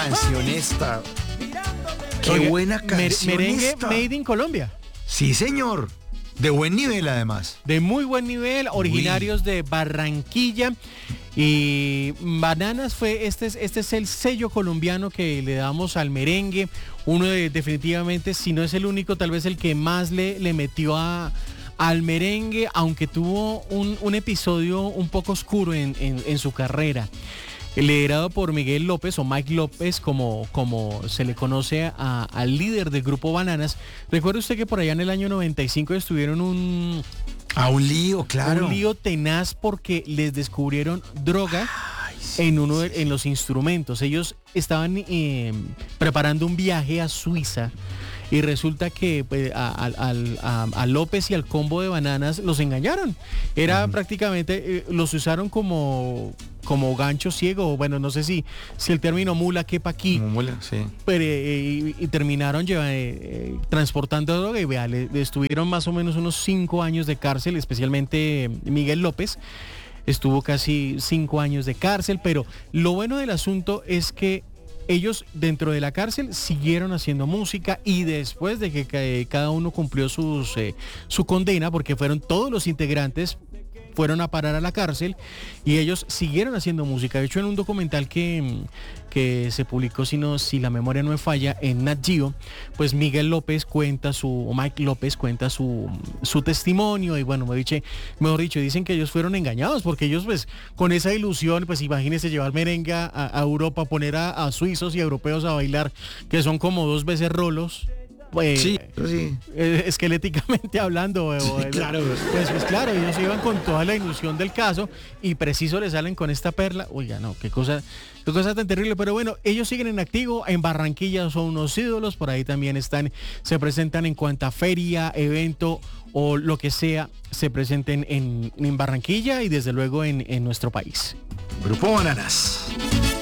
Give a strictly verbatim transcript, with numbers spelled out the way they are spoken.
canción esta. Qué Oiga, buena canción merengue esta. made in Colombia. Sí, señor. De buen nivel, además. De muy buen nivel, originarios Uy. de Barranquilla. Y Bananas fue, este es, este es el sello colombiano que le damos al merengue. Uno de, definitivamente, si no es el único, tal vez el que más le, le metió a, al merengue, aunque tuvo un, un episodio un poco oscuro en, en, en su carrera. Liderado por Miguel López o Mike López, como, como se le conoce a, al líder del grupo Bananas. Recuerde usted que por allá en el año noventa y cinco estuvieron un... A un lío, claro. Un lío tenaz porque les descubrieron droga Ay, sí, en uno de, sí, en los instrumentos. Ellos estaban eh, preparando un viaje a Suiza y resulta que pues, a, a, a, a López y al combo de Bananas los engañaron. Era uh-huh. prácticamente, eh, los usaron como... como gancho ciego, bueno, no sé si, si el término mula quepa aquí. Como mula, sí. Pero, eh, y, y terminaron lleva, eh, transportando droga y vea, le, le estuvieron más o menos unos cinco años de cárcel, especialmente Miguel López. Estuvo casi cinco años de cárcel, pero lo bueno del asunto es que ellos dentro de la cárcel siguieron haciendo música y después de que eh, cada uno cumplió sus, eh, su condena, porque fueron todos los integrantes, fueron a parar a la cárcel y ellos siguieron haciendo música. De hecho, en un documental que, que se publicó, si, no, si la memoria no me falla, en Nat Geo, pues Miguel López cuenta su, o Mike López cuenta su, su testimonio y bueno, me dice, mejor dicho, dicen que ellos fueron engañados porque ellos pues con esa ilusión, pues imagínense llevar merengue a, a Europa, poner a, a suizos y a europeos a bailar, que son como dos veces rolos. Pues, sí, sí. Eh, esqueléticamente hablando, sí, eh, claro. Pues, pues claro, ellos iban con toda la ilusión del caso y preciso le salen con esta perla. Oiga, no, qué cosa, qué cosa tan terrible, pero bueno, ellos siguen en activo, en Barranquilla son unos ídolos, por ahí también están, se presentan en cuanta feria, evento o lo que sea, se presenten en, en Barranquilla y desde luego en, en nuestro país. Grupo Bananas.